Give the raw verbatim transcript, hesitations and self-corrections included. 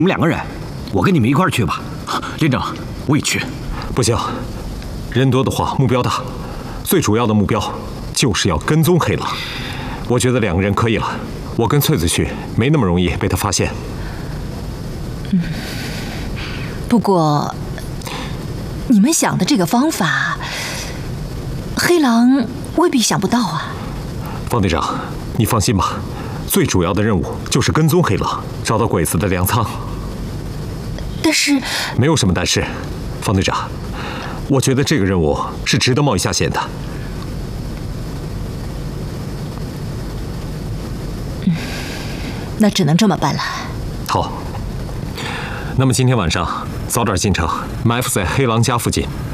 们两个人，我跟你们一块儿去吧。 连长，我也去。 不行，人多的话目标大，最主要的目标就是要跟踪黑狼。我觉得两个人可以了，我跟翠翠去，没那么容易被他发现。 嗯，不过你们想的这个方法，黑狼未必想不到啊。 方队长，你放心吧，最主要的任务就是跟踪黑狼，找到鬼子的粮仓。 但是没有什么但是，方队长，我觉得这个任务是值得冒一下险的。 嗯，那只能这么办了。 好，那么今天晚上早点进城，埋伏在黑狼家附近。